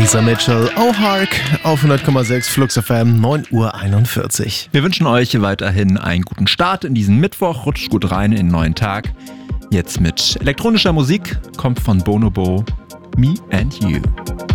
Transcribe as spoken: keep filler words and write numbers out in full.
Lisa Mitchell, Oh Hark, auf hundert Komma sechs Flux F M, neun Uhr einundvierzig. Wir wünschen euch weiterhin einen guten Start in diesen Mittwoch. Rutscht gut rein in den neuen Tag. Jetzt mit elektronischer Musik, kommt von Bonobo, Me and You.